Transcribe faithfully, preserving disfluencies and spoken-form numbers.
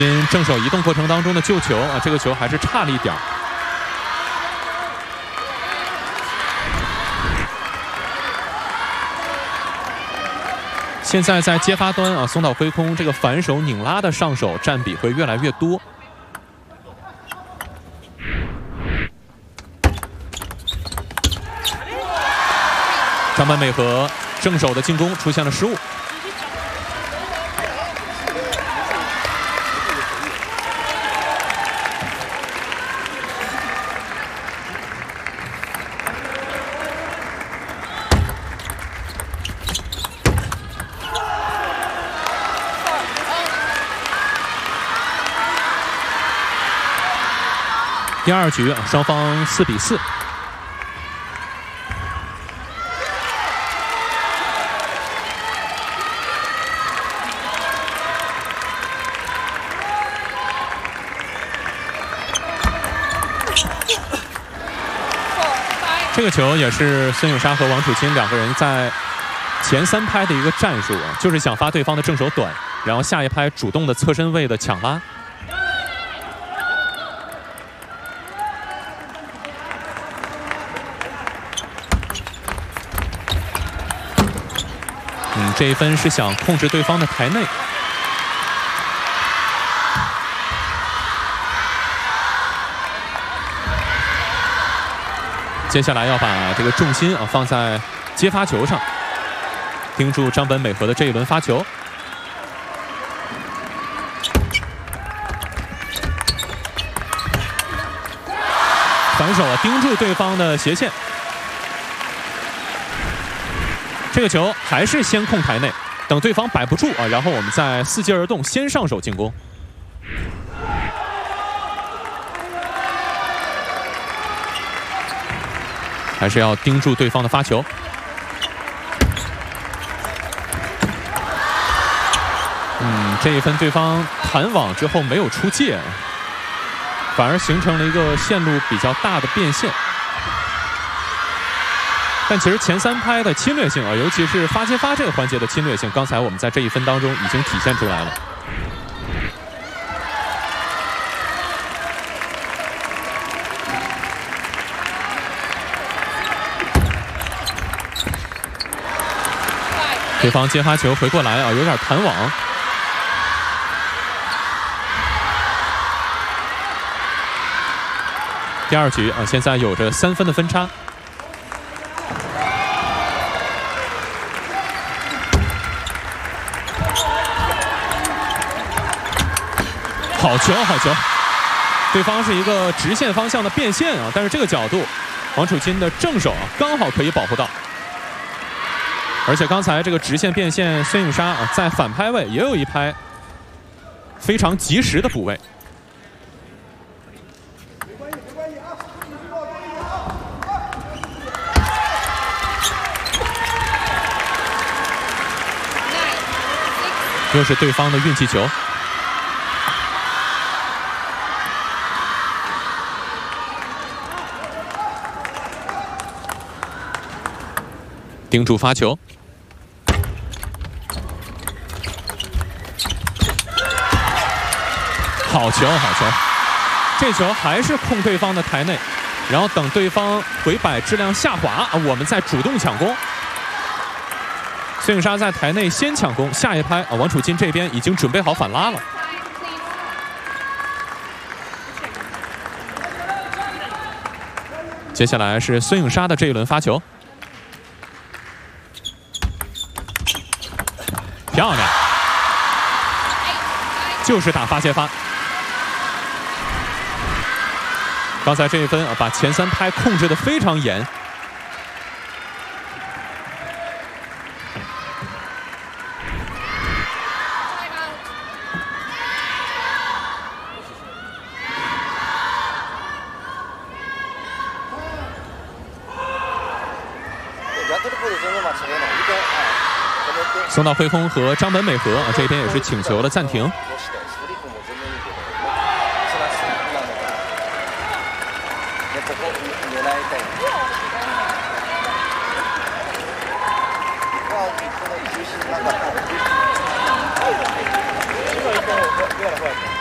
因正手移动过程当中的救球啊，这个球还是差了一点。现在在接发端啊，松岛辉空这个反手拧拉的上手占比会越来越多。张本美和正手的进攻出现了失误。 第二局啊，双方四比四。这个球也是孙颖莎和王楚钦两个人在前三拍的一个战术啊，就是想发对方的正手短，然后下一拍主动的侧身位的抢拉。 嗯，这一分是想控制对方的台内。接下来要把这个重心啊放在接发球上，盯住张本美和的这一轮发球。反手啊盯住对方的斜线。 这个球还是先控台内，等对方摆不住啊，然后我们再伺机而动，先上手进攻。还是要盯住对方的发球。嗯，这一分对方弹网之后没有出界，反而形成了一个线路比较大的变线。 但其实前三拍的侵略性啊，尤其是发接发这个环节的侵略性，刚才我们在这一分当中已经体现出来了。对方接发球回过来啊，有点弹网。第二局啊，现在有着三分的分差。 好球，好球！对方是一个直线方向的变线啊，但是这个角度，王楚钦的正手啊刚好可以保护到。而且刚才这个直线变线，孙颖莎啊在反拍位也有一拍非常及时的补位。又是对方的运气球。 盯住发球，好球好球！这球还是控对方的台内，然后等对方回摆质量下滑啊，我们再主动抢攻。孙颖莎在台内先抢攻，下一拍啊，王楚钦这边已经准备好反拉了。接下来是孙颖莎的这一轮发球。 漂亮，就是打发接发。刚才这一分啊，把前三拍控制得非常严。松岛辉空和张本美和啊，这边也是请求了暂停。 重心なかった。